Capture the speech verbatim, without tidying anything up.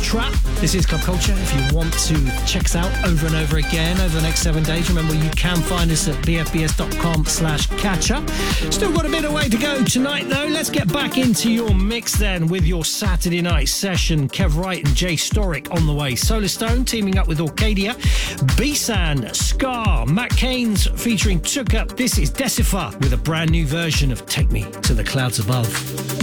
Trap. This is Club Culture. If you want to check us out over and over again over the next seven days, remember you can find us at b f b s dot com slash catch up. Still got a bit of way to go tonight, though. Let's get back into your mix then with your Saturday night session. Kev Wright and Jay Storick on the way. Solar Stone teaming up with Orcadia. B-San, Scar, Matt Caines featuring Took Up. This is Decifer with a brand new version of Take Me to the Clouds Above.